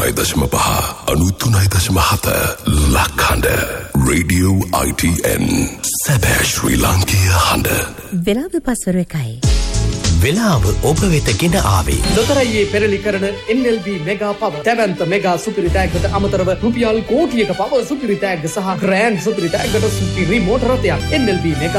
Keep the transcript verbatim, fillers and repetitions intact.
අනූතුනයි දශම පහ අනූතුනයි දශම හත ලක්හඬ Radio I T N සැබෑ ශ්‍රී ලාංකීය හඬ. වෙලාව පස්වර එකයි. වෙලාව ඔබ වෙත ගෙන ආවේ ලොතරැයියේ පෙරලි කරන N L B mega power දැවැන්ත මෙගා සුපිරි ටැග්ගට අමතරව රුපියල් කෝටියක පවර් සුපිරි ටැග් සහ ග්‍රෑන්ඩ් සුපිරි ටැග්ගට සුපිරි මෝටර රථයක් N L B මෙගා